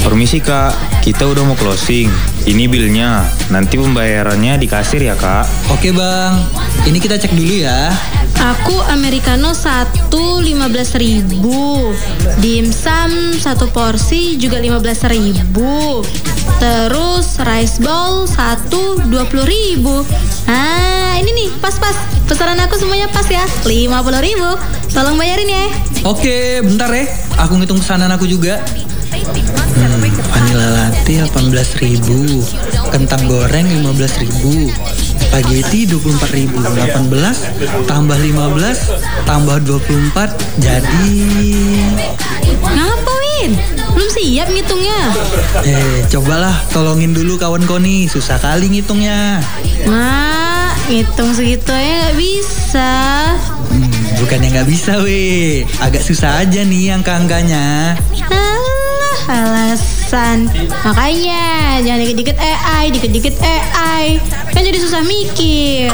Permisi kak, kita udah mau closing. Ini bilnya, nanti pembayarannya di kasir ya kak. Oke bang, ini kita cek dulu ya. Aku americano 15.000. Dimsum 1 porsi juga 15.000. Terus rice bowl 1 20.000. Ah, ini nih pas-pas. Pesanan aku semuanya pas ya, 50.000. Tolong bayarin ya. Oke, bentar ya. Aku ngitung pesanan aku juga. Vanilla latte 18.000, kentang goreng 15.000, spaghetti 24.000, 18 tambah 15 tambah 24 jadi. Ngapa Win? Belum siap ngitungnya. Cobalah tolongin dulu kawan Koni, susah kali ngitungnya. Nah, ngitung segitu aja gak bisa. Bukannya gak bisa weh, agak susah aja nih angka-angkanya. Alasan. Makanya jangan dikit-dikit AI, kan jadi susah mikir.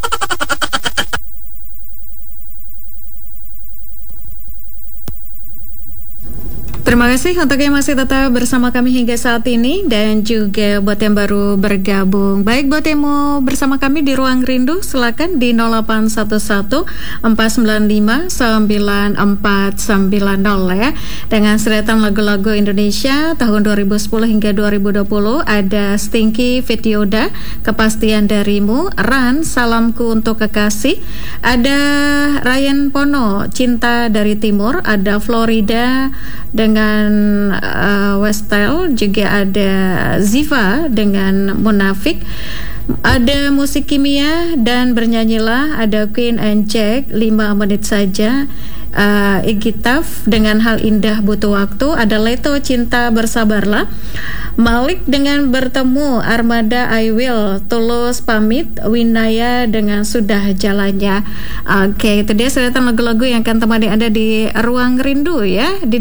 Terima kasih untuk yang masih tetap bersama kami hingga saat ini dan juga buat yang baru bergabung. Baik, buat yang mau bersama kami di Ruang Rindu, silakan di 0811 495 9490 ya. Dengan seretan lagu-lagu Indonesia tahun 2010 hingga 2020 ada Stinky Fit Yoda, Kepastian Darimu, Ran, Salamku Untuk Kekasih, ada Ryan Pono, Cinta Dari Timur, ada Florida dengan Westel, juga ada Ziva dengan Munafik, ada Musik Kimia dan Bernyanyilah, ada Queen and Jack 5 menit saja, Igitaf dengan Hal Indah Butuh Waktu, ada Leto Cinta Bersabarlah, Malik dengan Bertemu, Armada I Will, Tulus Pamit, Winaya dengan Sudah Jalannya. Oke, itu dia seretan lagu-lagu yang akan temani Anda di Ruang Rindu ya, di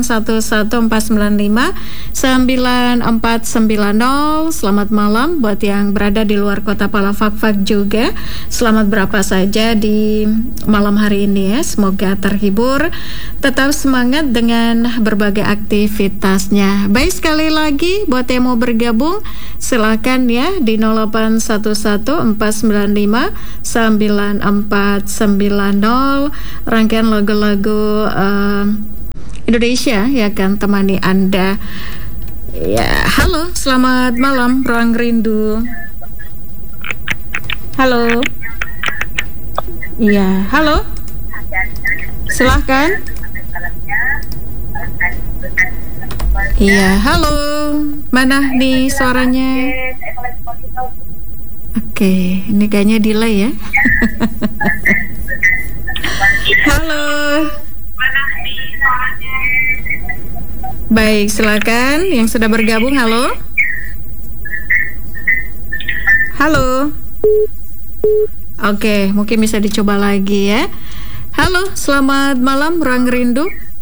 0811494990. Selamat malam buat yang berada di luar kota Palafak-Fak juga. Selamat berapa saja di malam hari ini ya, semoga terhibur, tetap semangat dengan berbagai aktivitasnya. Baik, sekali lagi buat yang mau bergabung silakan ya di 0811459490. Rangkaian lagu-lagu Indonesia yang akan temani Anda. Ya, halo, selamat malam Ruang Rindu. Halo. Iya, halo. Silahkan. Iya, halo. Mana nih suaranya? Oke, ini kayaknya delay ya. Halo. Baik, silakan yang sudah bergabung. Halo. Halo. Oke, mungkin bisa dicoba lagi ya. Halo, selamat malam Ruang Rindu.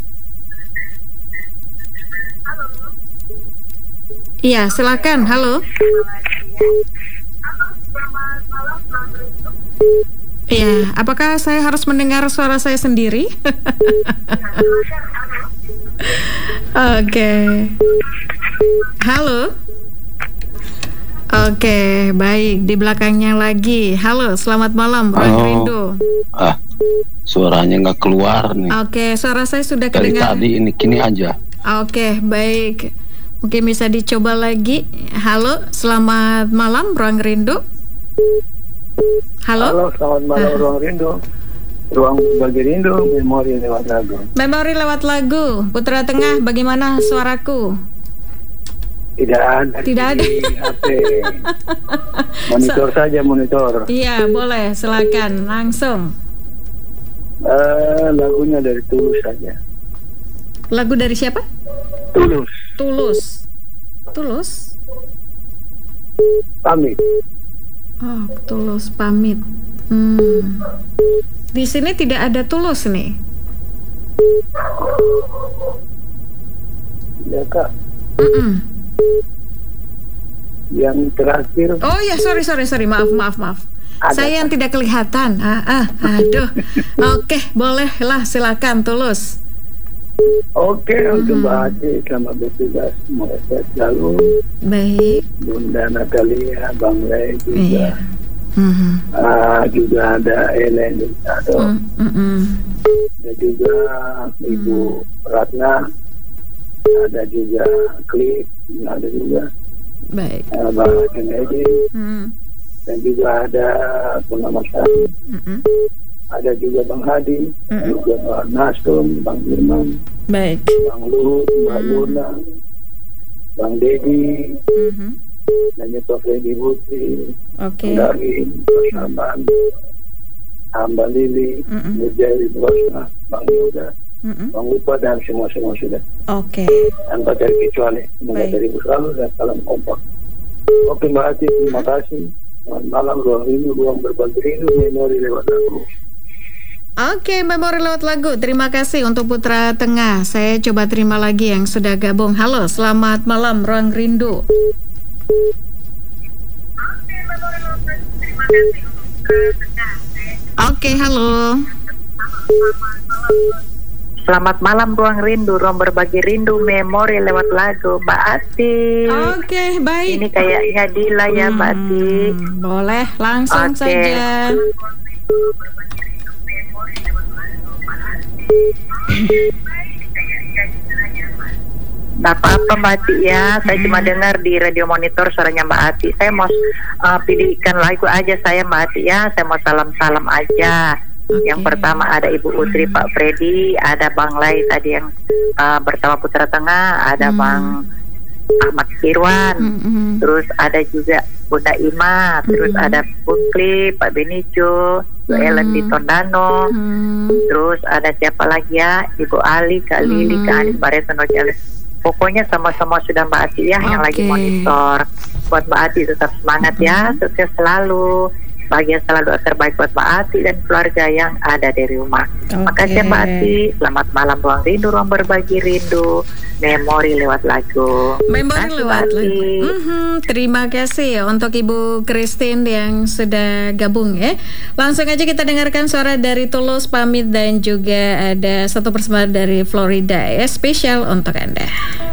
Iya, silakan. Halo. Iya, apakah saya harus mendengar suara saya sendiri? Oke. Halo. Oke, baik. Di belakangnya lagi. Halo, selamat malam Ruang Rindu. Suaranya nggak keluar nih. Oke, suara saya sudah dari kedengar. tadi ini kini aja. Oke, baik. Mungkin bisa dicoba lagi. Halo, selamat malam Ruang Rindu. Halo. Halo, selamat malam Ruang Rindu. Ruang berbagi rindu, memori lewat lagu. Memori lewat lagu. Putra Tengah, bagaimana suaraku? Tidak ada. Tidak ada. HP. Monitor saja, monitor. Iya, boleh. Silakan langsung. Lagunya dari Tulus saja. Lagu dari siapa? Tulus. Tulus. Pamit. Oh, Tulus pamit. Di sini tidak ada Tulus nih. Ya kak. Yang terakhir. Oh ya, sorry. Maaf. Saya yang tidak kelihatan. Aduh. Oke, bolehlah, silakan Tulus. Oke, untuk Mbak Ati selamat bertugas, semoga sehat selalu. Baik. Bunda Natalia, Bang Lei juga. Iya. Mhm. Juga ada Ellen Ado, Mm-mm. ada juga Ibu Ratna, ada juga Cliff, ada juga Baik. Bang Kennedy, Mm. dan juga ada Purnama Sari, Mm-mm. ada juga Bang Hadi, juga Bang Nastum, Bang Firman, Baik. Bang Luhut, Mbak Luna, Bang Dedi, Mhm. dan Yusuf Lady Putri, Oke. Bang Darin, Bang Saban, Mbak Lili, Mm-mm. Mujahid Bosna, Bang Yoga, Mm-mm. Bang Lupa, dan semua sudah. Oke. Tanpa terkecuali. Semoga Baik. dari selalu dan salam kompak. Oke Mbak Ati, terima kasih. Selamat malam, ruang rindu, ruang berbagi rindu, memori lewat aku. Oke, memori lewat lagu. Terima kasih untuk Putra Tengah. Saya coba terima lagi yang sudah gabung. Halo, selamat malam Ruang Rindu. Oke, halo. Selamat malam Ruang Rindu, ruang berbagi rindu, memori lewat lagu Mbak Ati. Oke, baik. Ini kayaknya Dila ya Mbak Ati. Boleh, langsung Oke. saja. Nggak apa-apa Mbak Ati ya, saya cuma dengar di radio monitor suaranya Mbak Ati. Saya mau pilihkan lagu aja saya Mbak Ati ya, saya mau salam-salam aja. Yang pertama ada Ibu Utri, Pak Freddy, ada Bang Lai tadi yang bersama Putra Tengah, ada Bang Ahmad Firwan, terus ada juga Bunda Ima, terus ada Putri, Pak Benicio, Bu Ellen di Tondano, terus ada siapa lagi ya, Ibu Ali, Kak Lili, Kak Anis, Mbak Reto, pokoknya sama-sama sudah Mbak Ati ya yang lagi monitor. Buat Mbak Ati tetap semangat ya, sukses selalu, bahagia selalu, terbaik buat Mbak Ati dan keluarga yang ada di rumah. Makasih Mbak Ati, selamat malam Ruang Rindu, ruang berbagi rindu, memori lewat lagu. Memori lewat lagu. Terima kasih untuk Ibu Christine yang sudah gabung ya. Langsung aja kita dengarkan suara dari Tulus pamit dan juga ada satu persembahan dari Florida ya, spesial untuk Anda.